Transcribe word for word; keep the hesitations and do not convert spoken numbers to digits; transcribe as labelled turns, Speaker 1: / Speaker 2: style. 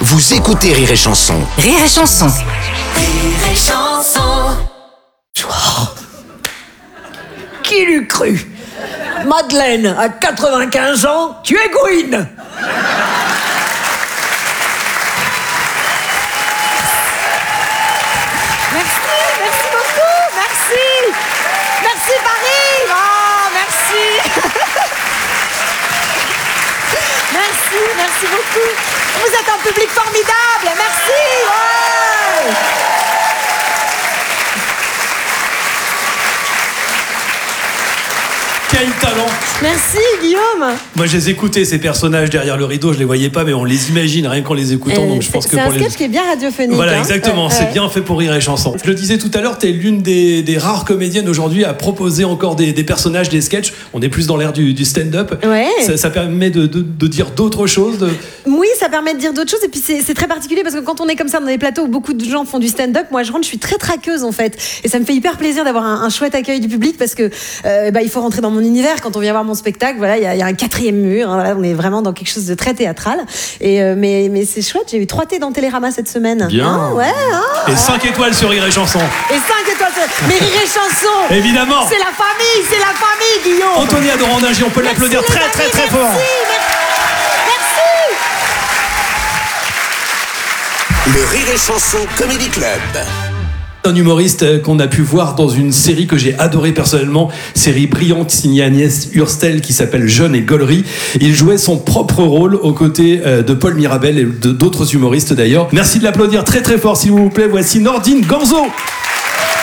Speaker 1: Vous écoutez Rire et Chanson.
Speaker 2: Rire et Chanson.
Speaker 3: Rire et Chanson.
Speaker 4: Oh, qui l'eût cru? Madeleine, à quatre-vingt-quinze ans, tu es Gwyn.
Speaker 5: Merci, merci beaucoup, merci. Merci Paris. Oh, merci. Merci, merci beaucoup. Vous êtes un public formidable. Merci. Ouais.
Speaker 6: Quel talent!
Speaker 5: Merci Guillaume.
Speaker 6: Moi, je les écoutais, ces personnages derrière le rideau, je les voyais pas, mais on les imagine rien qu'en les écoutant.
Speaker 5: Euh,
Speaker 6: donc je pense
Speaker 5: c'est
Speaker 6: que
Speaker 5: c'est
Speaker 6: pour
Speaker 5: un
Speaker 6: les...
Speaker 5: sketch qui est bien radiophonique.
Speaker 6: Voilà,
Speaker 5: hein.
Speaker 6: exactement.
Speaker 5: Ouais,
Speaker 6: c'est
Speaker 5: ouais.
Speaker 6: bien fait pour Rire et Chanson. Je le disais tout à l'heure, t'es l'une des, des rares comédiennes aujourd'hui à proposer encore des, des personnages, des sketchs. On est plus dans l'ère du, du stand-up.
Speaker 5: Ouais.
Speaker 6: Ça, ça permet de, de, de dire d'autres choses. De...
Speaker 5: Oui, ça permet de dire d'autres choses. Et puis c'est c'est très particulier parce que quand on est comme ça dans des plateaux où beaucoup de gens font du stand-up, moi je rentre, je suis très traqueuse en fait. Et ça me fait hyper plaisir d'avoir un, un chouette accueil du public parce que euh, bah, il faut rentrer dans mon univers quand on vient voir mon spectacle. Voilà, il y, y a un quatrième mur. Hein, voilà, on est vraiment dans quelque chose de très théâtral. Et euh, mais mais c'est chouette. J'ai eu trois T dans Télérama cette semaine.
Speaker 6: Bien.
Speaker 5: Hein, ouais. Hein,
Speaker 6: Et cinq étoiles sur Rire et Chanson.
Speaker 5: et cinq étoiles. sur- Mais Rire et Chanson.
Speaker 6: Évidemment.
Speaker 5: C'est la famille, c'est la famille, Guillaume.
Speaker 6: Anthony Adorandagie, on peut
Speaker 5: Merci,
Speaker 6: l'applaudir
Speaker 5: les
Speaker 6: très
Speaker 5: amis,
Speaker 6: très très
Speaker 5: merci,
Speaker 6: fort.
Speaker 5: Merci.
Speaker 1: Le Rire et Chanson Comedy Club.
Speaker 6: Un humoriste qu'on a pu voir dans une série que j'ai adorée personnellement, série brillante signée Agnès Hurstel qui s'appelle Jeune et Gaulerie. Il jouait son propre rôle aux côtés de Paul Mirabel et de d'autres humoristes d'ailleurs. Merci de l'applaudir très très fort s'il vous plaît. Voici Nordine Ganzo.